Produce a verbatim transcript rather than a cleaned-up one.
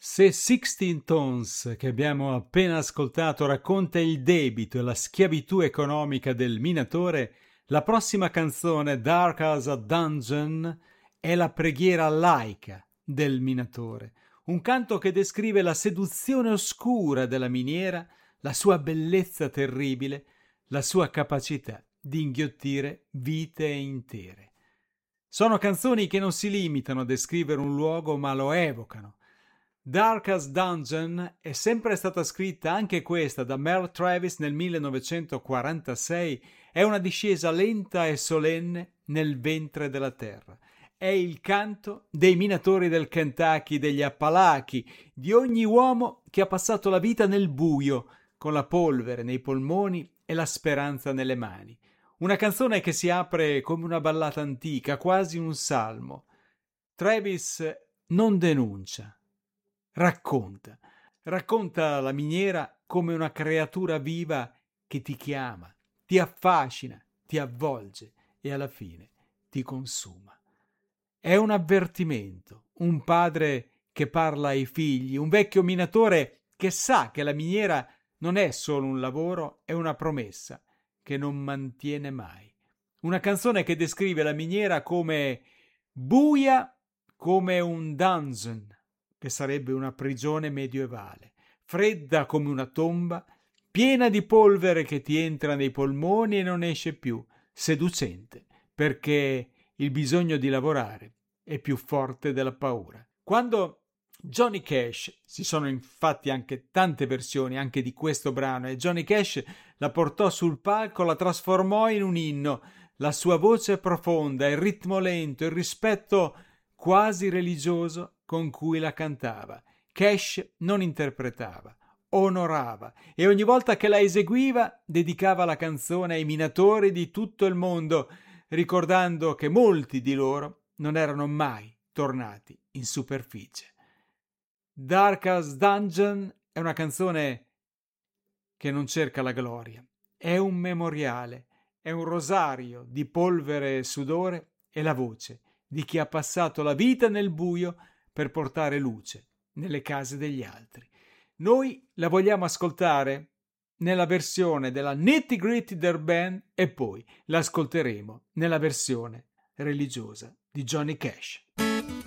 Se sixteen Tones, che abbiamo appena ascoltato, racconta il debito e la schiavitù economica del minatore, la prossima canzone, Dark as a Dungeon, è la preghiera laica del minatore, un canto che descrive la seduzione oscura della miniera, la sua bellezza terribile, la sua capacità di inghiottire vite intere. Sono canzoni che non si limitano a descrivere un luogo, ma lo evocano. Dark as Dungeon è sempre stata scritta anche questa da Mel Travis nel millenovecentoquarantasei, è una discesa lenta e solenne nel ventre della terra. È il canto dei minatori del Kentucky, degli Appalachi, di ogni uomo che ha passato la vita nel buio, con la polvere nei polmoni e la speranza nelle mani. Una canzone che si apre come una ballata antica, quasi un salmo. Travis non denuncia, racconta. Racconta la miniera come una creatura viva che ti chiama, ti affascina, ti avvolge e alla fine ti consuma. È un avvertimento, un padre che parla ai figli, un vecchio minatore che sa che la miniera non è solo un lavoro, è una promessa che non mantiene mai. Una canzone che descrive la miniera come buia come un dungeon, che sarebbe una prigione medievale, fredda come una tomba, piena di polvere che ti entra nei polmoni e non esce più, seducente, perché il bisogno di lavorare è più forte della paura. Quando Johnny Cash, ci sono infatti anche tante versioni anche di questo brano, e Johnny Cash la portò sul palco, la trasformò in un inno, la sua voce profonda, il ritmo lento, il rispetto quasi religioso con cui la cantava. Cash non interpretava, onorava, e ogni volta che la eseguiva dedicava la canzone ai minatori di tutto il mondo, ricordando che molti di loro non erano mai tornati in superficie. Dark as Dungeon è una canzone che non cerca la gloria, è un memoriale, è un rosario di polvere e sudore e la voce di chi ha passato la vita nel buio per portare luce nelle case degli altri. Noi la vogliamo ascoltare nella versione della Nitty Gritty Dirt Band e poi l'ascolteremo nella versione religiosa di Johnny Cash.